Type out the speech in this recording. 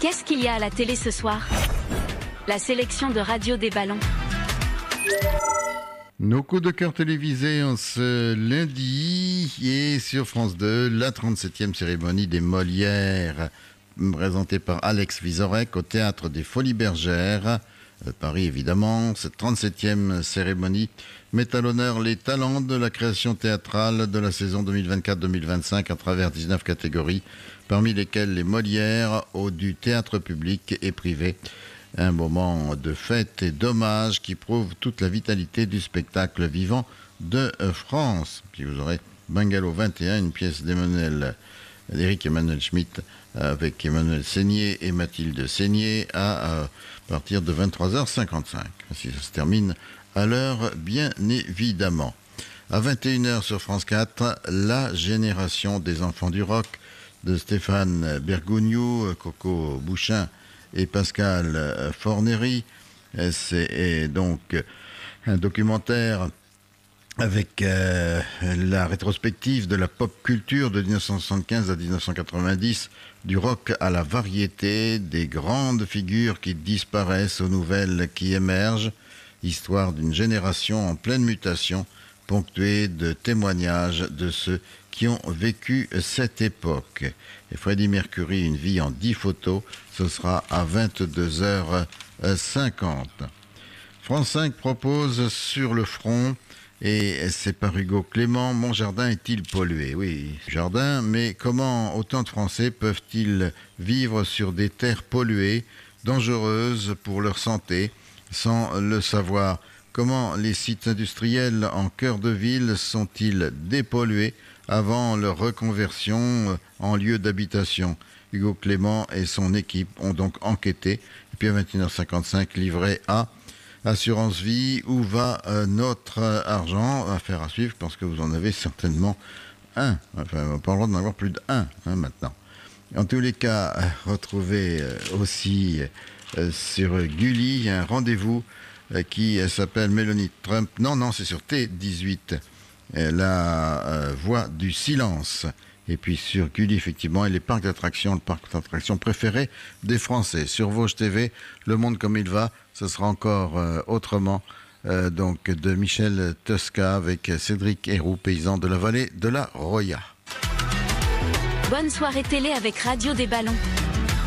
Qu'est-ce qu'il y a à la télé ce soir? La sélection de Radio des Ballons. Nos coups de cœur télévisés en ce lundi et sur France 2, la 37e cérémonie des Molières, présentée par Alex Vizorek au Théâtre des Folies Bergères. Paris, évidemment. Cette 37e cérémonie met à l'honneur les talents de la création théâtrale de la saison 2024-2025 à travers 19 catégories, parmi lesquelles les Molières du théâtre public et privé. Un moment de fête et d'hommage qui prouve toute la vitalité du spectacle vivant de France. Puis vous aurez Bungalow 21, une pièce d'Éric Emmanuel Schmitt avec Emmanuel Seigné et Mathilde Seigné à partir de 23h55. Si ça se termine à l'heure, bien évidemment. À 21h sur France 4, La génération des enfants du rock de Stéphane Bergogneau, Coco Bouchin et Pascal Fornery. C'est donc un documentaire avec la rétrospective de la pop culture de 1975 à 1990, du rock à la variété, des grandes figures qui disparaissent aux nouvelles qui émergent, histoire d'une génération en pleine mutation, ponctuée de témoignages de ceux qui ont vécu cette époque. Et Freddie Mercury, une vie en 10 photos, ce sera à 22h50. France 5 propose Sur le front, et c'est par Hugo Clément, Mon jardin est-il pollué? Oui, jardin, mais comment autant de Français peuvent-ils vivre sur des terres polluées, dangereuses pour leur santé, sans le savoir? Comment les sites industriels en cœur de ville sont-ils dépollués avant leur reconversion en lieu d'habitation? Hugo Clément et son équipe ont donc enquêté. Et puis à 21h55, livret A, Assurance Vie, où va notre argent? Affaire à suivre, parce que vous en avez certainement un. Enfin, on n'a pas le droit d'en avoir plus d'un maintenant. En tous les cas, retrouvez aussi sur Gulli un rendez-vous qui s'appelle Mélanie Trump. Non, c'est sur T18, la voix du silence. Et puis sur Gulli, effectivement, et les parcs d'attractions, le parc d'attractions préféré des Français. Sur Vosges TV, Le Monde comme il va, ce sera encore autrement. Donc de Michel Tosca avec Cédric Héroux, paysan de la vallée de la Roya. Bonne soirée télé avec Radio des Ballons.